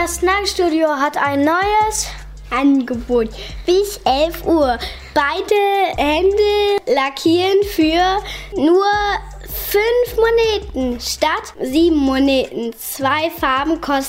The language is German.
Das Nagelstudio hat ein neues Angebot bis 11 Uhr. Beide Hände lackieren für nur 5 Moneten statt 7 Moneten. 2 Farben kosten